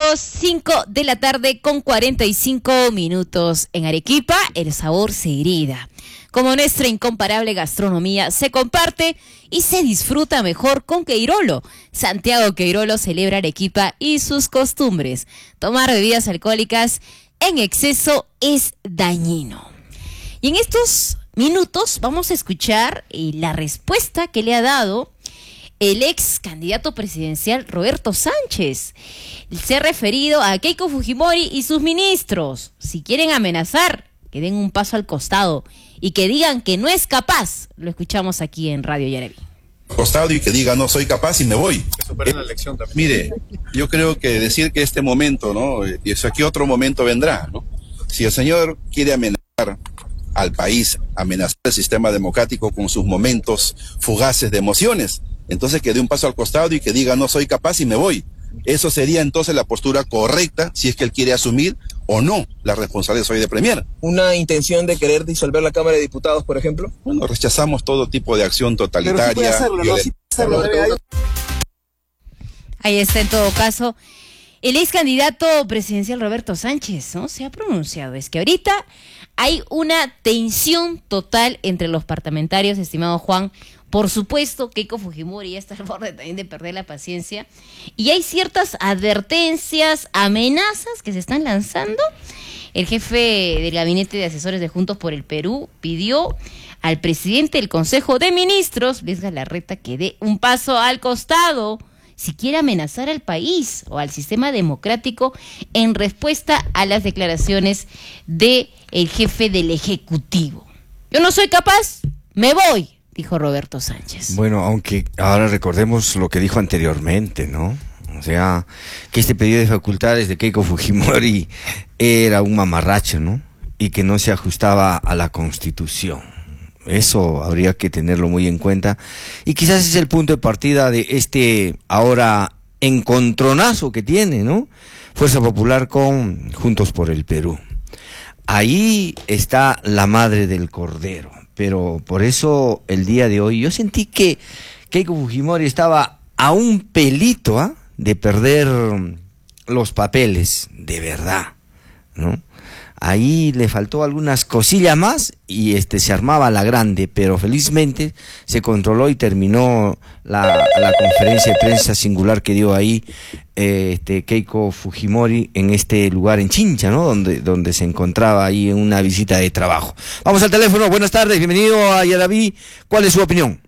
5 de la tarde con 45 minutos. En Arequipa, el sabor se hereda. Como nuestra incomparable gastronomía se comparte y se disfruta mejor con Queirolo. Santiago Queirolo celebra Arequipa y sus costumbres. Tomar bebidas alcohólicas en exceso es dañino. Y en estos minutos vamos a escuchar la respuesta que le ha dado el ex candidato presidencial Roberto Sánchez. Se ha referido a Keiko Fujimori y sus ministros. Si quieren amenazar, que den un paso al costado y que digan que no es capaz. Lo escuchamos aquí en Radio Yaraví. Costado y que diga no soy capaz y me voy. La elección también. Mire, yo creo que decir que este momento, ¿no? Y eso aquí otro momento vendrá, ¿no? Si el señor quiere amenazar al país, amenazar el sistema democrático con sus momentos fugaces de emociones, entonces que dé un paso al costado y que diga no soy capaz y me voy. Eso sería entonces la postura correcta si es que él quiere asumir o no la responsabilidad hoy de Premier. ¿Una intención de querer disolver la Cámara de Diputados, por ejemplo? Bueno, rechazamos todo tipo de acción totalitaria. Pero sí puede hacerlo, ¿no? Sí puede hacerlo, Ahí está, en todo caso, el ex candidato presidencial Roberto Sánchez, ¿no? Se ha pronunciado. Es que ahorita hay una tensión total entre los parlamentarios, estimado Juan. Por supuesto, Keiko Fujimori ya está al borde también de perder la paciencia. Y hay ciertas advertencias, amenazas que se están lanzando. El jefe del gabinete de asesores de Juntos por el Perú pidió al presidente del Consejo de Ministros, Luis Galarreta, que dé un paso al costado si quiere amenazar al país o al sistema democrático en respuesta a las declaraciones del jefe del Ejecutivo. Yo no soy capaz, me voy, dijo Roberto Sánchez. Bueno, aunque ahora recordemos lo que dijo anteriormente, ¿no? O sea, que este pedido de facultades de Keiko Fujimori era un mamarracho, ¿no? Y que no se ajustaba a la Constitución. Eso habría que tenerlo muy en cuenta. Y quizás es el punto de partida de este ahora encontronazo que tiene, ¿no? Fuerza Popular con Juntos por el Perú. Ahí está la madre del cordero. Pero por eso el día de hoy yo sentí que Keiko Fujimori estaba a un pelito de perder los papeles, de verdad, ¿no? Ahí le faltó algunas cosillas más y se armaba la grande, pero felizmente se controló y terminó la conferencia de prensa singular que dio ahí Keiko Fujimori en este lugar en Chincha, ¿no? Donde se encontraba ahí en una visita de trabajo. Vamos al teléfono, buenas tardes, bienvenido a Yaraví. ¿Cuál es su opinión?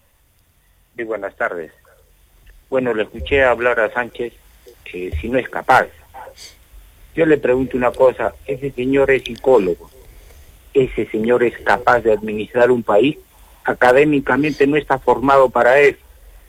Sí, buenas tardes. Bueno, le escuché hablar a Sánchez si no es capaz. Yo le pregunto una cosa, ese señor es psicólogo, ese señor es capaz de administrar un país, académicamente no está formado para eso.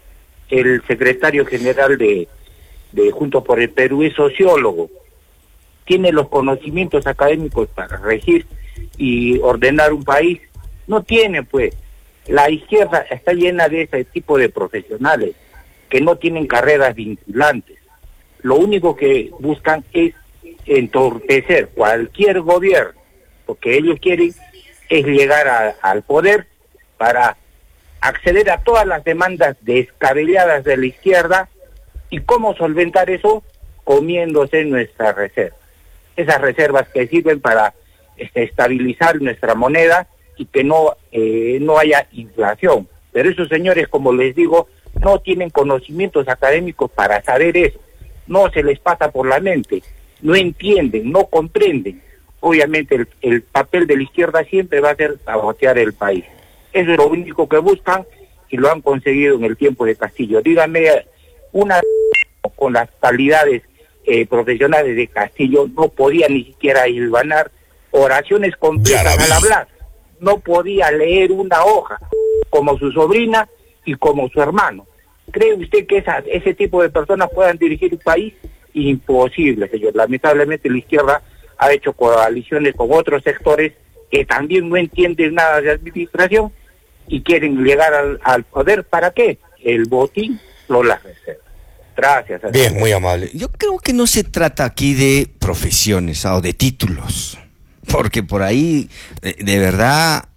El secretario general de Juntos por el Perú es sociólogo, tiene los conocimientos académicos para regir y ordenar un país, no tiene pues. La izquierda está llena de ese tipo de profesionales que no tienen carreras vinculantes. Lo único que buscan es entorpecer cualquier gobierno, porque ellos quieren es llegar al poder para acceder a todas las demandas descabelladas de la izquierda. ¿Y cómo solventar eso? Comiéndose nuestras reservas. Esas reservas que sirven para estabilizar nuestra moneda y que no haya inflación. Pero esos señores, como les digo, no tienen conocimientos académicos para saber eso. No se les pasa por la mente. No entienden, no comprenden. Obviamente el papel de la izquierda siempre va a ser sabotear el país. Eso es lo único que buscan y lo han conseguido en el tiempo de Castillo. Dígame, una con las calidades profesionales de Castillo no podía ni siquiera hilvanar oraciones completas al hablar. No podía leer una hoja como su sobrina y como su hermano. ¿Cree usted que ese tipo de personas puedan dirigir un país? Imposible, señor. Lamentablemente la izquierda ha hecho coaliciones con otros sectores que también no entienden nada de administración y quieren llegar al poder. ¿Para qué? El botín no las reserva. Gracias. Bien, muy amable. Yo creo que no se trata aquí de profesiones o de títulos, porque por ahí, de verdad,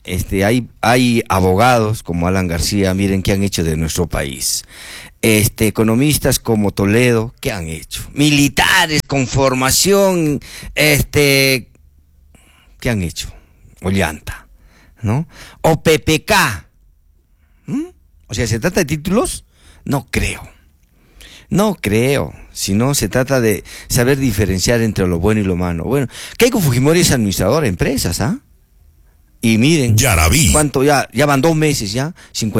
hay abogados como Alan García, miren qué han hecho de nuestro país. Economistas como Toledo, ¿qué han hecho? Militares con formación, ¿qué han hecho? Ollanta, ¿no? O PPK. O sea, ¿se trata de títulos? No creo. Si no, se trata de saber diferenciar entre lo bueno y lo malo. Bueno, Keiko Fujimori es administrador de empresas, ¿ah? Y miren, cuánto ya van 2 meses ya,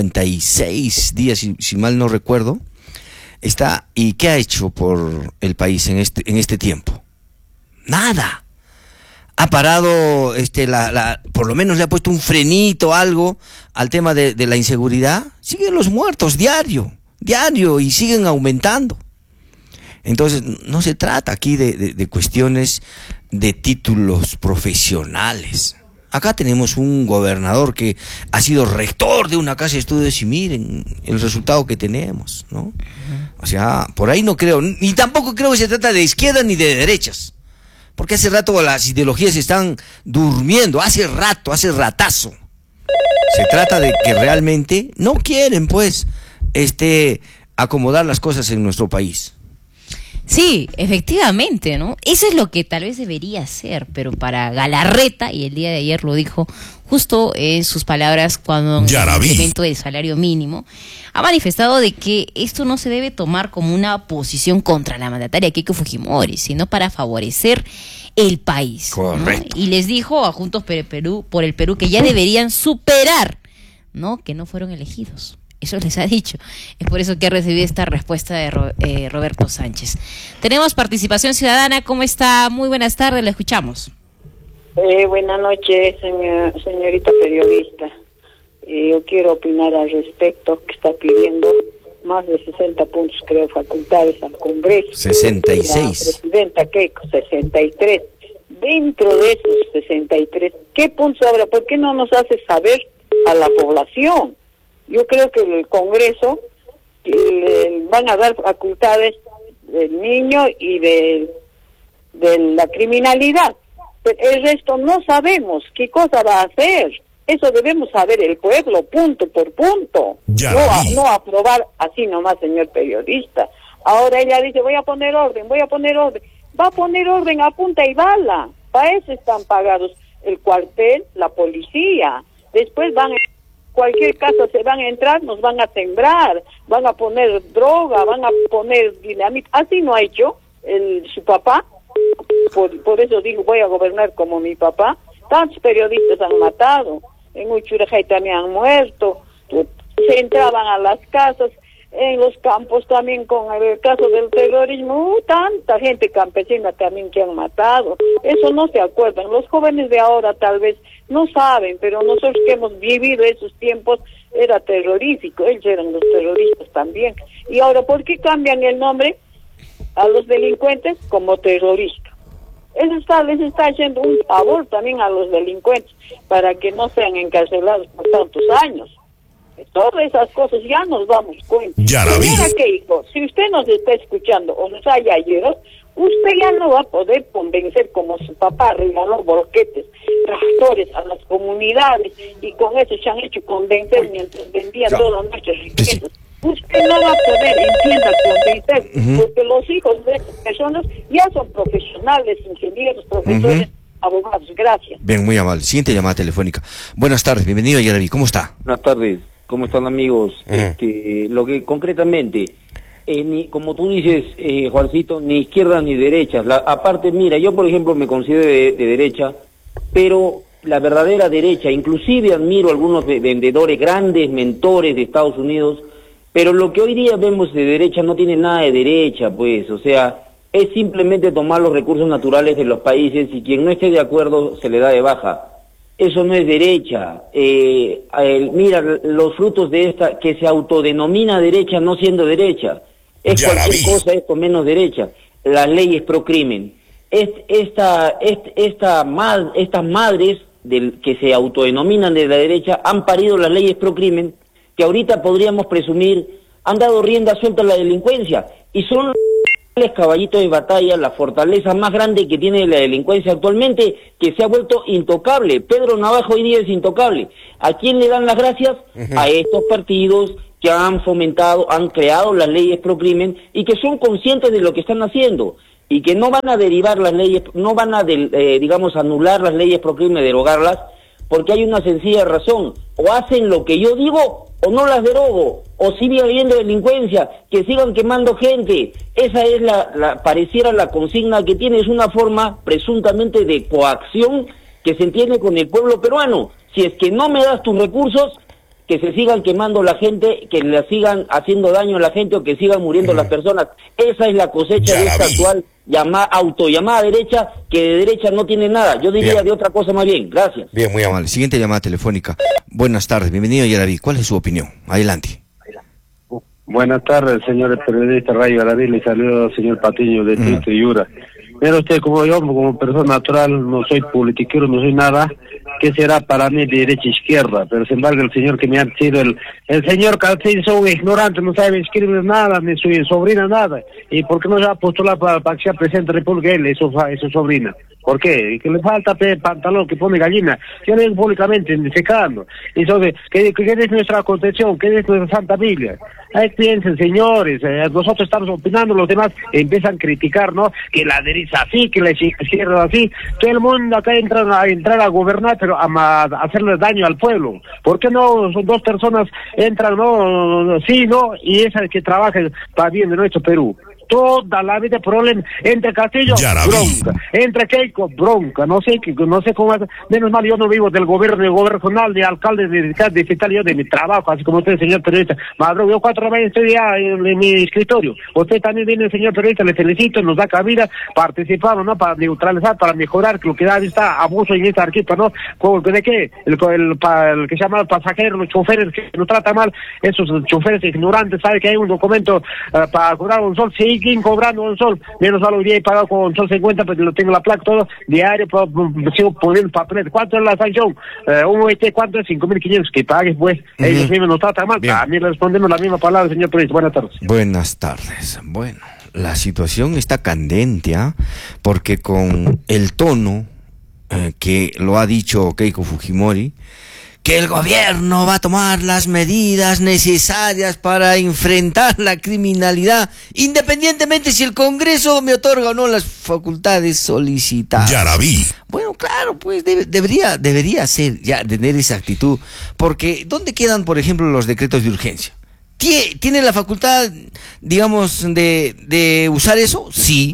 56 días, si mal no recuerdo, está. ¿Y qué ha hecho por el país en este tiempo? Nada. Ha parado, por lo menos le ha puesto un frenito, algo, al tema de la inseguridad. Siguen los muertos diario, y siguen aumentando. Entonces, no se trata aquí de cuestiones de títulos profesionales. Acá tenemos un gobernador que ha sido rector de una casa de estudios y miren el resultado que tenemos, ¿no? O sea, por ahí no creo, ni tampoco creo que se trata de izquierdas ni de derechas, porque hace rato las ideologías están durmiendo, hace ratazo. Se trata de que realmente no quieren, pues, acomodar las cosas en nuestro país. Sí, efectivamente, ¿no? Eso es lo que tal vez debería ser, pero para Galarreta, y el día de ayer lo dijo justo en sus palabras cuando en el evento del salario mínimo, ha manifestado de que esto no se debe tomar como una posición contra la mandataria Keiko Fujimori, sino para favorecer el país, ¿no? Y les dijo a Juntos por el Perú que ya deberían superar, ¿no? Que no fueron elegidos. Eso les ha dicho. Es por eso que ha recibido esta respuesta de Roberto Sánchez. Tenemos participación ciudadana. ¿Cómo está? Muy buenas tardes, la escuchamos. Buenas noches, señorita periodista. Yo quiero opinar al respecto, que está pidiendo más de 60 puntos, creo, facultades al Congreso. 66. La presidenta Keiko, 63. Dentro de esos 63, ¿qué puntos habrá? ¿Por qué no nos hace saber a la población? Yo creo que el Congreso le van a dar facultades del niño y de la criminalidad. Pero el resto no sabemos qué cosa va a hacer. Eso debemos saber el pueblo, punto por punto. No aprobar así nomás, señor periodista. Ahora ella dice, voy a poner orden. Va a poner orden a punta y bala. Para eso están pagados el cuartel, la policía. Después cualquier casa se van a entrar, nos van a sembrar, van a poner droga, van a poner dinamita. Así no ha hecho su papá. Por eso digo, voy a gobernar como mi papá. Tantos periodistas han matado. En Uchurajay también han muerto. Se entraban a las casas. En los campos también con el caso del terrorismo. Tanta gente campesina también que han matado. Eso no se acuerdan. Los jóvenes de ahora tal vez no saben, pero nosotros que hemos vivido esos tiempos era terrorífico. Ellos eran los terroristas también. Y ahora, ¿por qué cambian el nombre a los delincuentes como terroristas? Les está haciendo un favor también a los delincuentes para que no sean encarcelados por tantos años. Todas esas cosas ya nos damos cuenta. Señora Keiko, si usted nos está escuchando o nos haya oído, usted ya no va a poder convencer como su papá regaló bolquetes, tractores a las comunidades y con eso se han hecho convencer mientras vendían todas nuestras riquezas. Usted no va a poder, entienda, convencer, porque los hijos de esas personas ya son profesionales, ingenieros, profesores, abogados. Gracias. Bien, muy amable. Siguiente llamada telefónica. Buenas tardes, bienvenido Yaraví. ¿Cómo está? Buenas tardes. ¿Cómo están, amigos? Lo que concretamente, como tú dices, Juancito, ni izquierda ni derecha. Aparte, mira, yo por ejemplo me considero de derecha, pero la verdadera derecha, inclusive admiro a algunos vendedores, grandes mentores de Estados Unidos, pero lo que hoy día vemos de derecha no tiene nada de derecha, pues, o sea, es simplemente tomar los recursos naturales de los países y quien no esté de acuerdo se le da de baja. Eso no es derecha. Mira, los frutos de esta, que se autodenomina derecha no siendo derecha. Es cualquier cosa, esto menos derecha. Las leyes pro crimen. Estas madres que se autodenominan de la derecha han parido las leyes pro crimen que ahorita podríamos presumir han dado rienda suelta a la delincuencia y son caballito de batalla, la fortaleza más grande que tiene la delincuencia actualmente, que se ha vuelto intocable. Pedro Navaja hoy día es intocable. ¿A quién le dan las gracias? A estos partidos que han fomentado, han creado las leyes pro crimen y que son conscientes de lo que están haciendo y que no van a derivar las leyes, no van a, digamos, anular las leyes pro crimen, derogarlas, porque hay una sencilla razón: o hacen lo que yo digo o no las derogo, o sigue habiendo delincuencia, que sigan quemando gente. Esa es pareciera la consigna que tiene, es una forma presuntamente de coacción que se entiende con el pueblo peruano. Si es que no me das tus recursos, que se sigan quemando la gente, que le sigan haciendo daño a la gente o que sigan muriendo las personas. Esa es la cosecha de esta actual autollamada derecha, que de derecha no tiene nada. Yo diría de otra cosa más bien. Gracias. Bien, muy amable. Siguiente llamada telefónica. Buenas tardes, bienvenido Yaraví. ¿Cuál es su opinión? Adelante. Buenas tardes, señores periodistas Radio Yaraví. Le saludo al señor Patiño de Tito y Yura. Mira usted, como yo, como persona natural, no soy politiquero, no soy nada. ¿Qué será para mí de derecha e izquierda? Pero sin embargo el señor que me ha sido el señor Calcín, son ignorante, no sabe escribir nada, ni su sobrina nada. ¿Y por qué no se va a postular para que sea presidente de la República él, su sobrina? ¿Por qué? Que le falta pantalón que pone gallina. Yo le digo públicamente, secando. Entonces, ¿qué es nuestra constitución? ¿Qué es nuestra Santa Biblia? Ahí piensen, señores, nosotros estamos opinando, los demás empiezan a criticar, ¿no? Que la derecha así, que la izquierda así. Todo el mundo acá entra a gobernar, pero a hacerle daño al pueblo. ¿Por qué no son dos personas entran, no? Sí, ¿no? Y esa que trabaja para bien de nuestro Perú. Toda la vida problema entre Castillo, bronca, entre Keiko, bronca, no sé cómo, menos mal yo no vivo del gobierno regional, de alcalde, de fiscal, yo de mi trabajo, así como usted, señor periodista. Madro, yo 4 veces estoy ya en mi escritorio. Usted también viene, señor periodista, le felicito, nos da cabida, participamos, ¿no? Para neutralizar, para mejorar, que lo que da está abuso en esta arquita, ¿no? ¿De qué? El que se llama pasajero, los choferes que nos trata mal, esos choferes ignorantes, ¿sabe que hay un documento para cobrar un sol? Sí, cobrando un sol, menos mal hoy día he pagado con un sol 50, porque lo tengo la placa todo, diario, sigo poniendo papeles. ¿Cuánto es la sanción? ¿Cuánto es? 5.500, que pagues, pues. Ellos mismos nos tratan mal. A mí le respondemos la misma palabra, señor presidente. Buenas tardes. Buenas tardes. Bueno, la situación está candente, porque con el tono que lo ha dicho Keiko Fujimori, que el gobierno va a tomar las medidas necesarias para enfrentar la criminalidad, independientemente si el Congreso me otorga o no las facultades solicitadas. Yaraví. Bueno, claro, pues debería ser ya tener esa actitud, porque ¿dónde quedan, por ejemplo, los decretos de urgencia? ¿Tiene la facultad, digamos, de usar eso? Sí.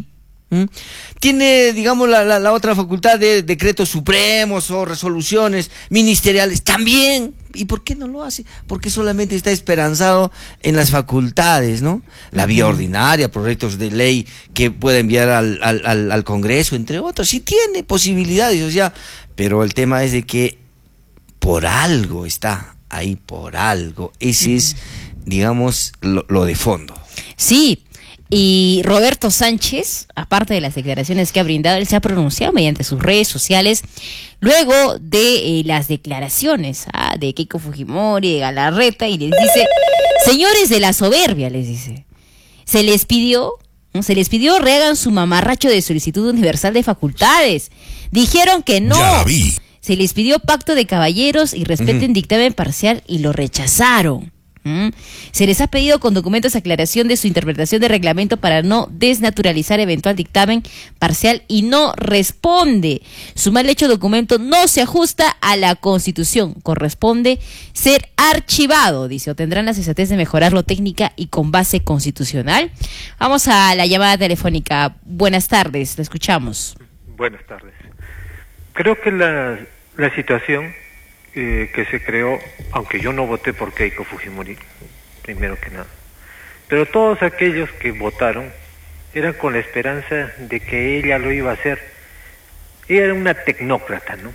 ¿Tiene, digamos, la otra facultad de decretos supremos o resoluciones ministeriales? También. ¿Y por qué no lo hace? Porque solamente está esperanzado en las facultades, ¿no? La vía ordinaria, proyectos de ley que puede enviar al Congreso, entre otros. Sí tiene posibilidades, o sea, pero el tema es de que por algo está ahí, por algo. Ese es, digamos, lo de fondo. Sí. Y Roberto Sánchez, aparte de las declaraciones que ha brindado, él se ha pronunciado mediante sus redes sociales luego de las declaraciones de Keiko Fujimori, de Galarreta, y les dice: señores de la soberbia, les dice, se les pidió rehagan su mamarracho de solicitud universal de facultades. Dijeron que no. Se les pidió pacto de caballeros y respeten dictamen parcial y lo rechazaron. Se les ha pedido con documentos aclaración de su interpretación de reglamento para no desnaturalizar eventual dictamen parcial y no responde. Su mal hecho documento no se ajusta a la Constitución. Corresponde ser archivado, dice, o tendrán la sensatez de mejorarlo técnica y con base constitucional. Vamos a la llamada telefónica. Buenas tardes, la escuchamos. Buenas tardes. Creo que la situación que se creó, aunque yo no voté por Keiko Fujimori, primero que nada, pero todos aquellos que votaron eran con la esperanza de que ella lo iba a hacer. Ella era una tecnócrata, ¿no?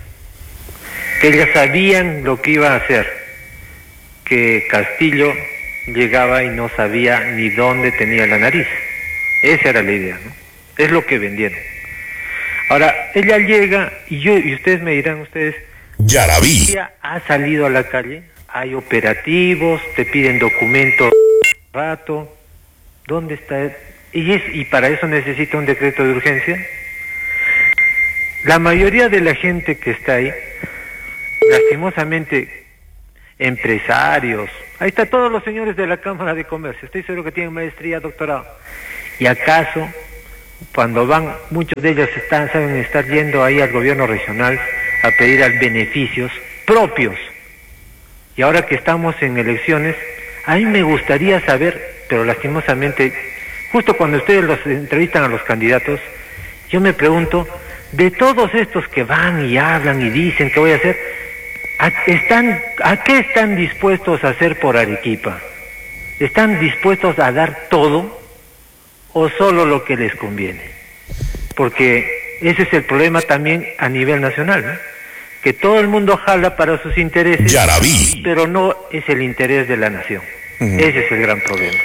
Que ellas sabían lo que iba a hacer, que Castillo llegaba y no sabía ni dónde tenía la nariz. Esa era la idea, ¿no? Es lo que vendieron. Ahora, ella llega y ustedes me dirán, Yaraví. Ella ha salido a la calle, hay operativos, te piden documentos rato. ¿Dónde está y para eso necesita un decreto de urgencia. La mayoría de la gente que está ahí, lastimosamente, empresarios, ahí está todos los señores de la Cámara de Comercio, estoy seguro que tienen maestría, doctorado. ¿Y acaso, cuando van, muchos de ellos saben estar yendo ahí al gobierno regional a pedir beneficios propios? Y ahora que estamos en elecciones, a mí me gustaría saber, pero lastimosamente, justo cuando ustedes los entrevistan a los candidatos, yo me pregunto, de todos estos que van y hablan y dicen que voy a hacer, ¿a qué están dispuestos a hacer por Arequipa? ¿Están dispuestos a dar todo o solo lo que les conviene? Porque ese es el problema también a nivel nacional, ¿no? Que todo el mundo jala para sus intereses, pero no es el interés de la nación. Ese es el gran problema.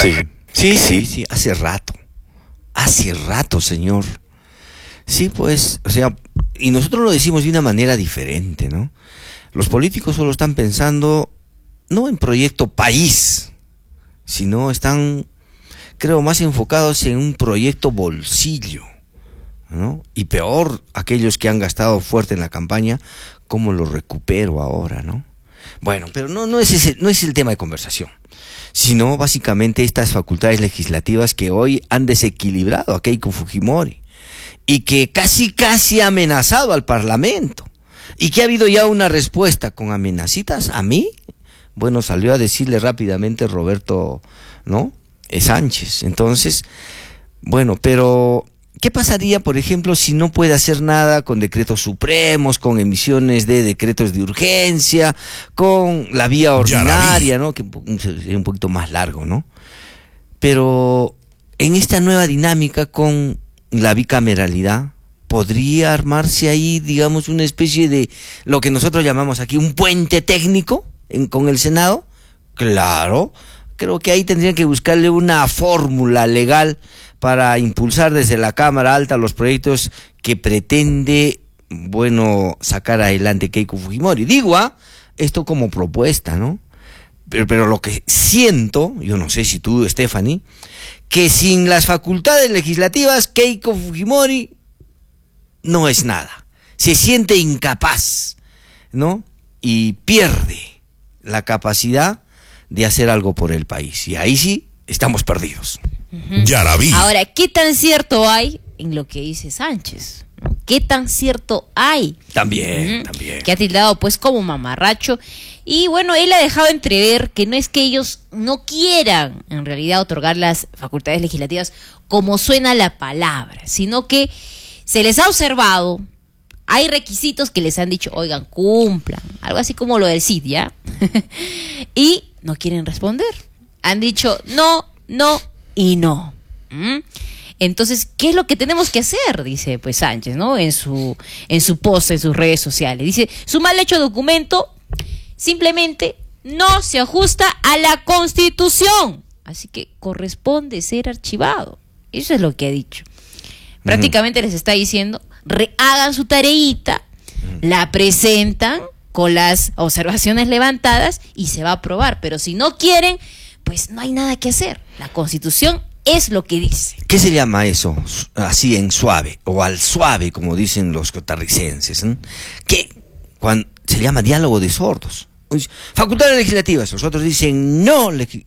Sí, hace rato, señor. Sí, pues, o sea, y nosotros lo decimos de una manera diferente, ¿no? Los políticos solo están pensando, no en proyecto país, sino están, creo, más enfocados en un proyecto bolsillo, ¿no? Y peor, aquellos que han gastado fuerte en la campaña, ¿cómo lo recupero ahora, no? Bueno, pero no es el tema de conversación, sino básicamente estas facultades legislativas que hoy han desequilibrado a Keiko Fujimori y que casi ha amenazado al Parlamento y que ha habido ya una respuesta con amenacitas a mí. Bueno, salió a decirle rápidamente Roberto, ¿no? Sánchez. Entonces, bueno, pero ¿qué pasaría, por ejemplo, si no puede hacer nada con decretos supremos, con emisiones de decretos de urgencia, con la vía ordinaria, ¿no? Que sería un poquito más largo, ¿no? Pero en esta nueva dinámica con la bicameralidad, ¿podría armarse ahí, digamos, una especie de lo que nosotros llamamos aquí un puente técnico con el Senado? Claro, creo que ahí tendrían que buscarle una fórmula legal para impulsar desde la Cámara Alta los proyectos que pretende, bueno, sacar adelante Keiko Fujimori. Digo, esto como propuesta, ¿no? Pero lo que siento, yo no sé si tú, Stephanie, que sin las facultades legislativas, Keiko Fujimori no es nada. Se siente incapaz, ¿no? Y pierde la capacidad de hacer algo por el país. Y ahí sí, estamos perdidos. Ya la vi. Ahora, ¿qué tan cierto hay en lo que dice Sánchez? ¿Qué tan cierto hay? También. Que ha tildado pues como mamarracho. Y bueno, él ha dejado entrever que no es que ellos no quieran en realidad otorgar las facultades legislativas como suena la palabra, sino que se les ha observado, hay requisitos que les han dicho, oigan, cumplan, algo así como lo del CID, ¿ya? Y no quieren responder. Han dicho no y no. Entonces, ¿qué es lo que tenemos que hacer? Dice pues Sánchez, ¿no? En su post, en sus redes sociales. Dice, su mal hecho documento simplemente no se ajusta a la Constitución. Así que corresponde ser archivado. Eso es lo que ha dicho. Prácticamente les está diciendo, hagan su tareita, la presentan con las observaciones levantadas y se va a aprobar. Pero si no quieren, pues no hay nada que hacer. La Constitución es lo que dice. ¿Qué se llama eso? Así en suave, o al suave, como dicen los costarricenses, ¿eh? Que se llama diálogo de sordos. Facultades legislativas, los otros dicen no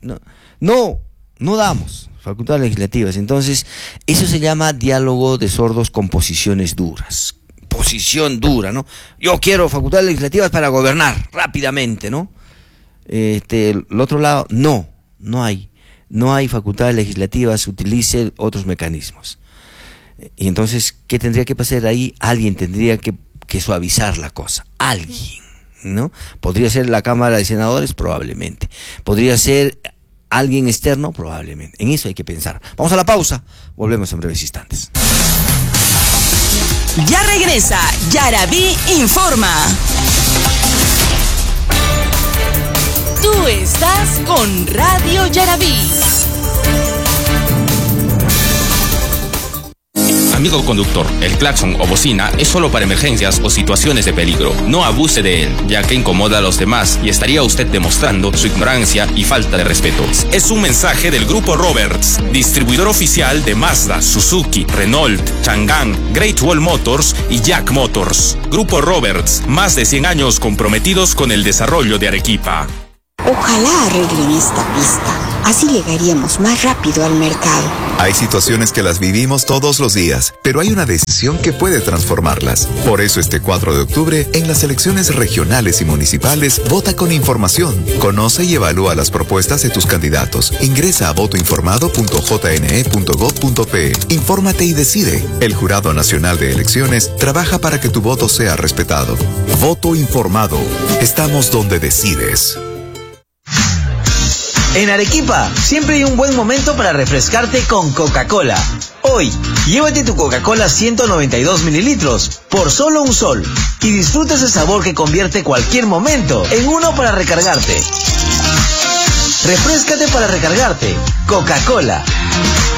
damos facultades legislativas. Entonces, eso se llama diálogo de sordos con posiciones duras. Posición dura, ¿no? Yo quiero facultades legislativas para gobernar rápidamente, ¿no? El otro lado, no hay facultades legislativas, utilice otros mecanismos. Y entonces, ¿qué tendría que pasar ahí? Alguien tendría que suavizar la cosa. Alguien, ¿no? Podría ser la Cámara de Senadores, probablemente. Podría ser alguien externo, probablemente. En eso hay que pensar. Vamos a la pausa. Volvemos en breves instantes. Ya regresa Yarabí Informa. Tú estás con Radio Yarabí. Amigo conductor, el claxon o bocina es solo para emergencias o situaciones de peligro. No abuse de él, ya que incomoda a los demás y estaría usted demostrando su ignorancia y falta de respeto. Es un mensaje del Grupo Roberts, distribuidor oficial de Mazda, Suzuki, Renault, Chang'an, Great Wall Motors y Jack Motors. Grupo Roberts, más de 100 años comprometidos con el desarrollo de Arequipa. Ojalá arreglen esta pista. Así llegaríamos más rápido al mercado. Hay situaciones que las vivimos todos los días, pero hay una decisión que puede transformarlas. Por eso este 4 de octubre, en las elecciones regionales y municipales, vota con información. Conoce y evalúa las propuestas de tus candidatos. Ingresa a votoinformado.jne.gov.pe. Infórmate y decide. El Jurado Nacional de Elecciones trabaja para que tu voto sea respetado. Voto informado. Estamos donde decides. En Arequipa, siempre hay un buen momento para refrescarte con Coca-Cola. Hoy, llévate tu Coca-Cola 192 mililitros por solo $1 y disfruta ese sabor que convierte cualquier momento en uno para recargarte. Refréscate para recargarte. Coca-Cola.